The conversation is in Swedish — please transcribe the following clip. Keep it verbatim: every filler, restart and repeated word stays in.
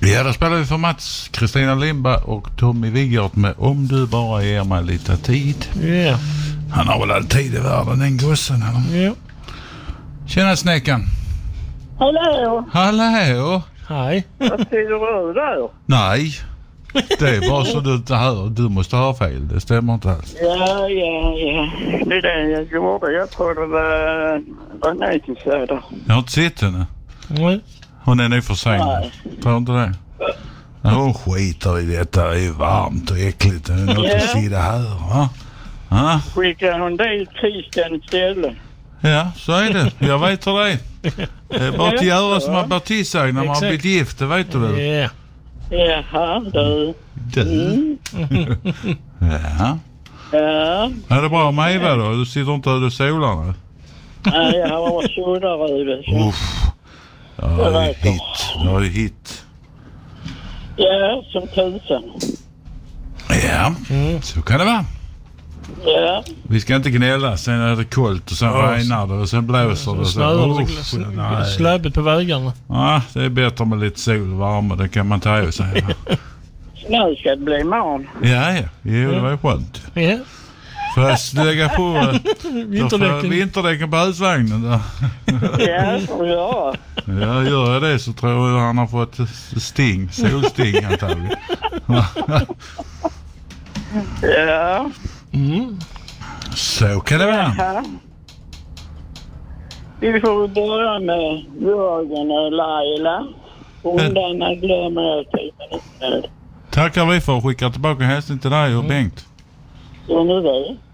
Ja, då spelar vi för Mats, Kristina Lindberg och Tommy Wigert med Om du bara ger mig lite tid. Ja. Yeah. Han har väl all tid i världen, den gossen, eller? Ja. Yeah. Tjena, Snäckan. Hallå. Hallå. Hej. Vad säger du där? Nej, det är bara så du inte hör. Du måste ha fel, det stämmer inte alls. Ja, ja, ja. Det är det jag gjorde. Jag tror det var René till Söder. Jag har inte sett henne. Nej. Hon är nog för sen. Nej. Tror inte det? Ja, hon skiter i detta. Det är varmt och äckligt. Det är något Ja. att sitta här, va? Ja. Skickar hon dit tisdagen istället? Ja, så är det. Jag vet hur det är. Det är bara att göra som man blir tillsagd när man har blivit gift, det vet du väl? Ja. Jaha, du. Du. Mm. Ja. Ja. Är det bra med Eva då? Du sitter inte över solarna? Nej, jag har varit sådär ute. Uff. Ja, det är hit. Det är hit. Ja, som tusen. Ja, Mm. så kan det vara. Ja. Vi ska inte gnälla, sen är det kallt och sen Ja, regnar det och sen blåser det. Snöar det. Släpet på vägarna. Ja, det är bättre med lite sol och värme, det kan man ta i sig. Nu ska det bli morgon. Ja, ja. Jo, det var ju skönt. Ja. Får jag lägga på Vinterdäcken. vinterdäcken på husvagnen där? Ja, får vi göra. Ja, gör jag det så tror jag han har fått sting, solsting antagligen. Ja. Mm. Så kan det vara. Jaha. Vi får börja med Jörgen och Laila. Hundarna glömmer jag tiden. Tackar vi för att skicka tillbaka hälsning till dig och Bengt. Gör ni det?